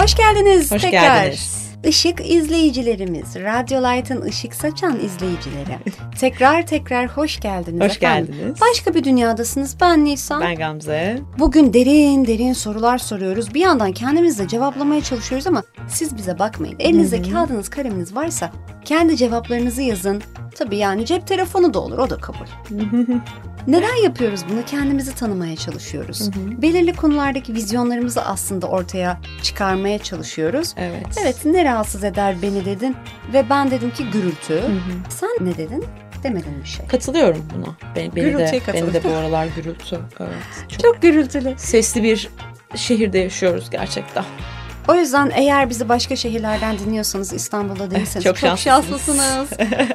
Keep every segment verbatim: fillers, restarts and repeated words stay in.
Hoş geldiniz Hoş tekrar. geldiniz. Işık izleyicilerimiz, Radyo Light'ın ışık saçan izleyicileri. tekrar tekrar hoş geldiniz. Hoş efendim. geldiniz. Başka bir dünyadasınız. Ben Nisan. Ben Gamze. Bugün derin derin sorular soruyoruz. Bir yandan kendimiz de cevaplamaya çalışıyoruz ama siz bize bakmayın. Elinizde Hı-hı. kağıdınız, kaleminiz varsa kendi cevaplarınızı yazın. Tabii yani cep telefonu da olur, o da kabul. Neden yapıyoruz bunu? Kendimizi tanımaya çalışıyoruz. Hı hı. Belirli konulardaki vizyonlarımızı aslında ortaya çıkarmaya çalışıyoruz. Evet. Evet, ne rahatsız eder beni dedin ve ben dedim ki gürültü. Hı hı. Sen ne dedin? Demedin bir şey. Katılıyorum buna. Beni, beni de beni de bu aralar gürültü. Evet. Çok, çok gürültülü. Sesli bir şehirde yaşıyoruz gerçekten. O yüzden eğer bizi başka şehirlerden dinliyorsanız, İstanbul'da değilseniz çok, çok şanslısınız. şanslısınız.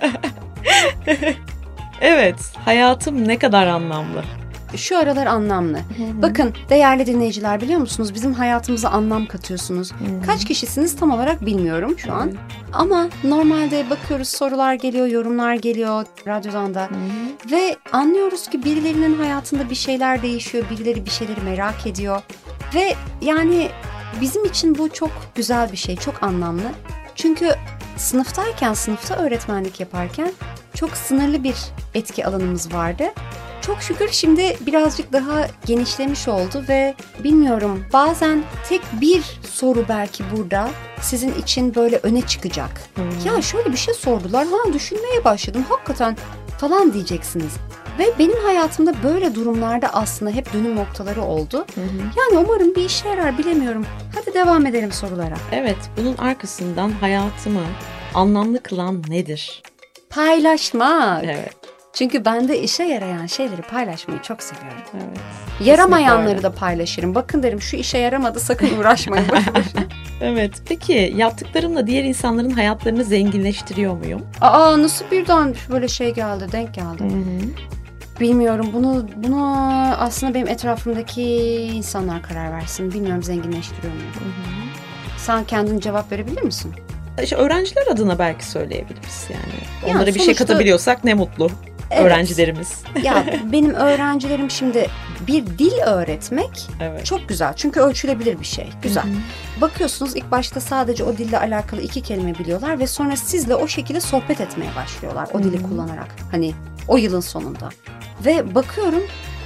Evet, hayatım ne kadar anlamlı. Şu aralar anlamlı. Hı-hı. Bakın değerli dinleyiciler, biliyor musunuz? Bizim hayatımıza anlam katıyorsunuz. Hı-hı. Kaç kişisiniz tam olarak bilmiyorum şu an. Hı-hı. Ama normalde bakıyoruz, sorular geliyor, yorumlar geliyor radyodan da. Hı-hı. Ve anlıyoruz ki birilerinin hayatında bir şeyler değişiyor, birileri bir şeyleri merak ediyor. Ve yani bizim için bu çok güzel bir şey, çok anlamlı. Çünkü sınıftayken, sınıfta öğretmenlik yaparken çok sınırlı bir etki alanımız vardı. Çok şükür şimdi birazcık daha genişlemiş oldu ve bilmiyorum, bazen tek bir soru belki burada sizin için böyle öne çıkacak. Hmm. Ya şöyle bir şey sordular, ha düşünmeye başladım hakikaten falan diyeceksiniz. Ve benim hayatımda böyle durumlarda aslında hep dönüm noktaları oldu. Hı hı. Yani umarım bir işe yarar, bilemiyorum. Hadi devam edelim sorulara. Evet, bunun arkasından hayatımı anlamlı kılan nedir? Paylaşmak. Evet. Çünkü ben de işe yarayan şeyleri paylaşmayı çok seviyorum. Evet. Yaramayanları da paylaşırım. Bakın derim, şu işe yaramadı, sakın uğraşmayın. Evet. Peki yaptıklarımla diğer insanların hayatlarını zenginleştiriyor muyum? Aa, nasıl birden böyle şey geldi, denk geldi. Hı hı. Bilmiyorum, bunu bunu aslında benim etrafımdaki insanlar karar versin. Bilmiyorum, zenginleştiriyor muyum? Hı hı. Sen kendin cevap verebilir misin? İşte öğrenciler adına belki söyleyebiliriz yani. Onlara yani bir şey katabiliyorsak ne mutlu. Evet. Öğrencilerimiz. Ya benim öğrencilerim, şimdi bir dil öğretmek evet. çok güzel. Çünkü ölçülebilir bir şey. Güzel. Hı-hı. Bakıyorsunuz ilk başta sadece o dille alakalı iki kelime biliyorlar ve sonra sizle o şekilde sohbet etmeye başlıyorlar. O dili Hı-hı. kullanarak. Hani o yılın sonunda. Ve bakıyorum,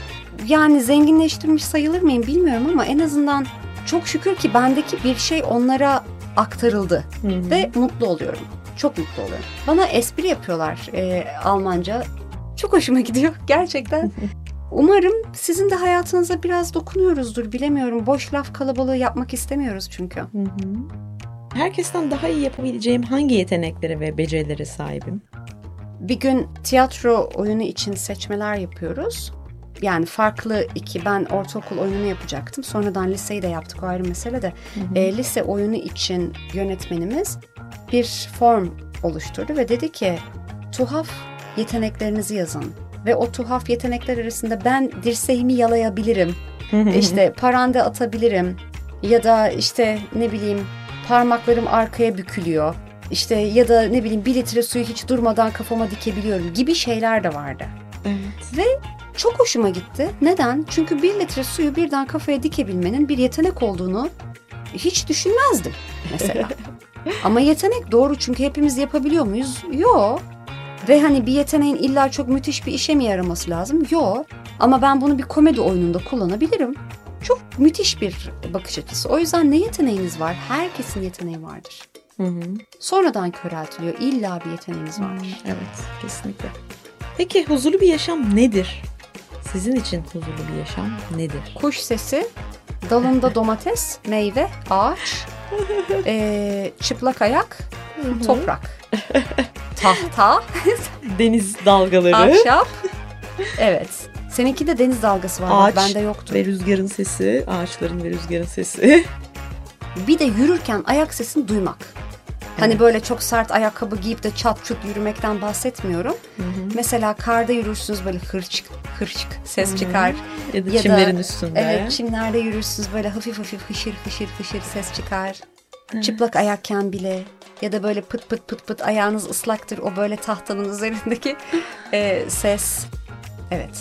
yani zenginleştirmiş sayılır mıyım bilmiyorum ama en azından çok şükür ki bendeki bir şey onlara aktarıldı. Hı-hı. Ve mutlu oluyorum. Çok mutlu oluyorum. Bana espri yapıyorlar e, Almanca. Çok hoşuma gidiyor gerçekten. Umarım sizin de hayatınıza biraz dokunuyoruzdur, bilemiyorum. Boş laf kalabalığı yapmak istemiyoruz çünkü. Hı hı. Herkesten daha iyi yapabileceğim hangi yeteneklere ve becerilere sahibim? Bir gün tiyatro oyunu için seçmeler yapıyoruz. Yani farklı iki, ben ortaokul oyununu yapacaktım. Sonradan liseyi de yaptık, o ayrı mesele de. Hı hı. E, lise oyunu için yönetmenimiz bir form oluşturdu ve dedi ki tuhaf yeteneklerinizi yazın. Ve o tuhaf yetenekler arasında ben dirseğimi yalayabilirim. işte parande atabilirim. Ya da işte ne bileyim parmaklarım arkaya bükülüyor. İşte ya da ne bileyim bir litre suyu hiç durmadan kafama dikebiliyorum gibi şeyler de vardı. Evet. Ve çok hoşuma gitti. Neden? Çünkü bir litre suyu birden kafaya dikebilmenin bir yetenek olduğunu hiç düşünmezdim mesela. Ama yetenek doğru, çünkü hepimiz yapabiliyor muyuz? Yok. Ve hani bir yeteneğin illa çok müthiş bir işe mi yaraması lazım? Yok. Ama ben bunu bir komedi oyununda kullanabilirim. Çok müthiş bir bakış açısı. O yüzden ne yeteneğiniz var? Herkesin yeteneği vardır. Hı hı. Sonradan köreltiliyor. İlla bir yeteneğiniz vardır. Hı, evet, kesinlikle. Peki huzurlu bir yaşam nedir? Sizin için huzurlu bir yaşam nedir? Kuş sesi, dalında domates, meyve, ağaç, e, çıplak ayak, toprak. Tahta, deniz dalgaları, ahşap. Evet. Seninki de deniz dalgası var. Ağaç bende yoktu. Ve rüzgarın sesi, ağaçların ve rüzgarın sesi. Bir de yürürken ayak sesini duymak. Evet. Hani böyle çok sert ayakkabı giyip de çat çut yürümekten bahsetmiyorum. Hı hı. Mesela karda yürürsünüz, böyle hırçık hırçık ses hı hı. çıkar. Ya da ya çimlerin da, üstünde. Evet, çimlerde yürürsünüz, böyle hafif hafif hışır hışır hışır ses çıkar. Evet. Çıplak ayakken bile. Ya da böyle pıt pıt pıt pıt ayağınız ıslaktır. O böyle tahtanın üzerindeki e, ses. Evet.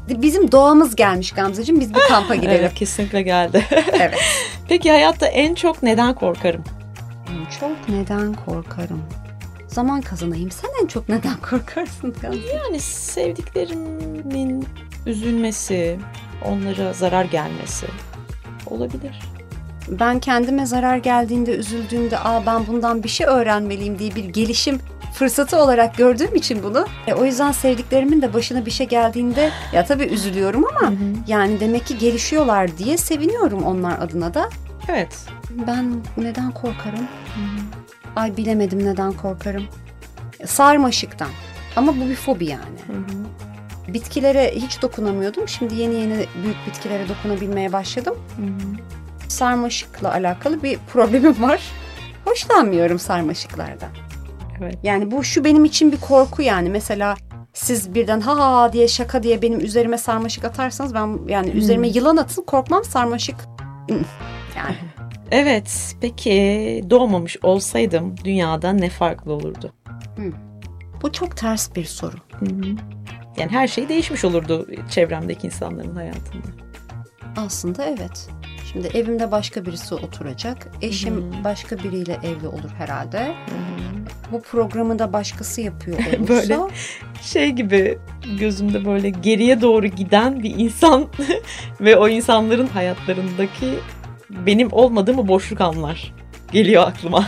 Bizim doğamız gelmiş Gamzeciğim. Biz bir kampa gidelim. Evet, kesinlikle geldi. Evet. Peki hayatta en çok neden korkarım? En çok neden korkarım? Zaman kazanayım. Sen en çok neden korkarsın Gamze? Yani sevdiklerimin üzülmesi, onlara zarar gelmesi olabilir. Ben kendime zarar geldiğinde, üzüldüğümde aa ben bundan bir şey öğrenmeliyim diye bir gelişim fırsatı olarak gördüğüm için bunu. E, o yüzden sevdiklerimin de başına bir şey geldiğinde ya tabii üzülüyorum ama hı hı. yani demek ki gelişiyorlar diye seviniyorum onlar adına da. Evet. Ben neden korkarım? Hı hı. Ay bilemedim neden korkarım. Sarmaşıktan. Ama bu bir fobi yani. Hı hı. Bitkilere hiç dokunamıyordum. Şimdi yeni yeni büyük bitkilere dokunabilmeye başladım. Hı hı. Sarmaşıkla alakalı bir problemim var. Hoşlanmıyorum sarmaşıklardan. Evet. Yani bu şu benim için bir korku yani. Mesela siz birden ha ha diye şaka diye benim üzerime sarmaşık atarsanız ben yani hmm. üzerime yılan atın korkmam sarmaşık. Yani. Evet. Peki doğmamış olsaydım dünyada ne farklı olurdu? Hmm. Bu çok ters bir soru. Hı hı. Yani her şey değişmiş olurdu çevremdeki insanların hayatında. Aslında evet. Şimdi evimde başka birisi oturacak. Eşim hmm. başka biriyle evli olur herhalde. Hmm. Bu programı da başkası yapıyor olursa. Böyle şey gibi gözümde böyle geriye doğru giden bir insan ve o insanların hayatlarındaki benim olmadığım boşluk anlar geliyor aklıma.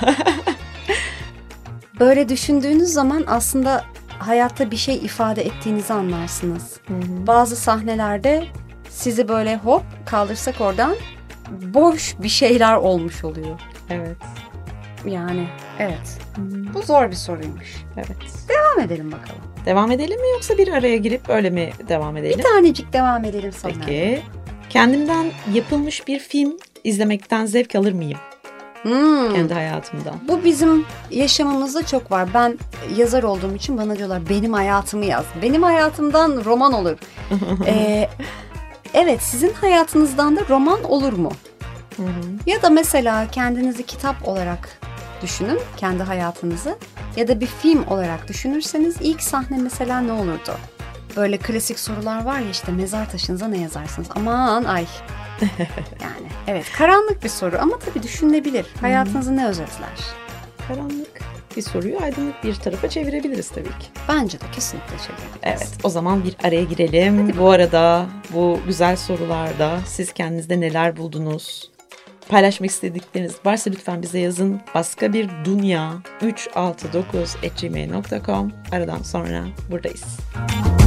Böyle düşündüğünüz zaman aslında hayatta bir şey ifade ettiğinizi anlarsınız. Hmm. Bazı sahnelerde sizi böyle hop kaldırsak oradan boş bir şeyler olmuş oluyor. Evet. Yani evet. Hmm. Bu zor bir soruymuş. Evet. Devam edelim bakalım. Devam edelim mi yoksa bir araya girip öyle mi devam edelim? Bir tanecik devam edelim sonra. Peki. Kendimden yapılmış bir film izlemekten zevk alır mıyım? Hmm. Kendi hayatımdan. Bu bizim yaşamımızda çok var. Ben yazar olduğum için bana diyorlar benim hayatımı yaz. Benim hayatımdan roman olur. ee, evet sizin hayatınızdan da roman olur mu? Hı hı. Ya da mesela kendinizi kitap olarak düşünün, kendi hayatınızı. Ya da bir film olarak düşünürseniz ilk sahne mesela ne olurdu? Böyle klasik sorular var ya işte mezar taşınıza ne yazarsınız? Aman ay. Yani evet karanlık bir soru ama tabii düşünülebilir. Hayatınızı hmm. ne özetler? Karanlık bir soruyu aydınlık bir tarafa çevirebiliriz tabii ki. Bence de kesinlikle çevirebiliriz. Evet o zaman bir araya girelim. Hadi bu arada bu güzel sorularda siz kendinizde neler buldunuz? Paylaşmak istedikleriniz varsa lütfen bize yazın. Başka bir dünya üç altı dokuz at gmail nokta com aradan sonra buradayız.